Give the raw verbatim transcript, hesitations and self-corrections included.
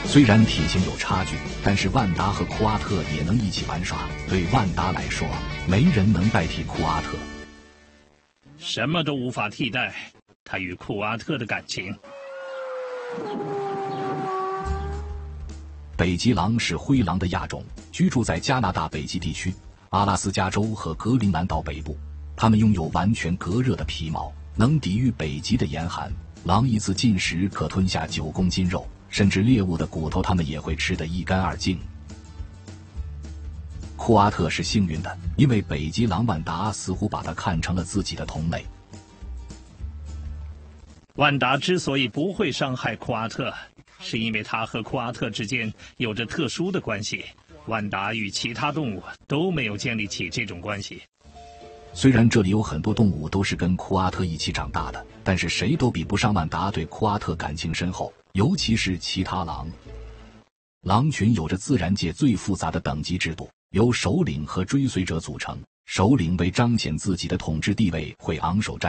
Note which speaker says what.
Speaker 1: 虽然体型有差距，但是万达和库阿特也能一起玩耍。对万达来说，没人能代替库阿特，
Speaker 2: 什么都无法替代他与库阿特的感情。
Speaker 1: 北极狼是灰狼的亚种，居住在加拿大北极地区、阿拉斯加州和格陵兰岛北部。它们拥有完全隔热的皮毛，能抵御北极的严寒。狼一次进食可吞下九公斤肉，甚至猎物的骨头它们也会吃得一干二净。库阿特是幸运的，因为北极狼万达似乎把它看成了自己的同类。
Speaker 2: 万达之所以不会伤害库阿特，是因为他和库阿特之间有着特殊的关系。万达与其他动物都没有建立起这种关系。
Speaker 1: 虽然这里有很多动物都是跟库阿特一起长大的，但是谁都比不上万达对库阿特感情深厚，尤其是其他狼。狼群有着自然界最复杂的等级制度，由首领和追随者组成。首领为彰显自己的统治地位，会昂首战